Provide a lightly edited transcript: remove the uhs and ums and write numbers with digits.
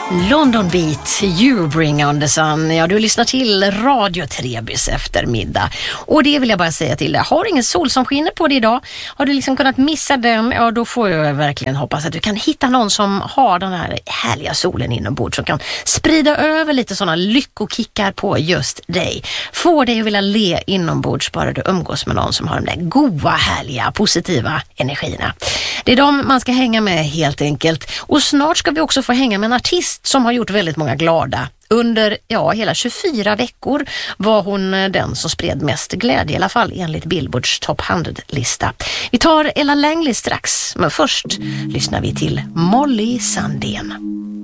London Beat, You Bring On The Sun. Ja, du lyssnar till Radio Trebys eftermiddag. Och det vill jag bara säga till dig. Har ingen sol som skiner på dig idag? Har du liksom kunnat missa den? Ja, då får jag verkligen hoppas att du kan hitta någon som har den här härliga solen inombords. Som kan sprida över lite sådana lyckokickar på just dig. Få dig att vilja le inombords bara du umgås med någon som har de där goa, härliga, positiva energierna. Det är de man ska hänga med helt enkelt. Och snart ska vi också få hänga med en artist som har gjort väldigt många glada. Under hela 24 veckor var hon den som spred mest glädje, i alla fall enligt Billboards Top 100-lista. Vi tar Ella Langley strax, men först lyssnar vi till Molly Sandén.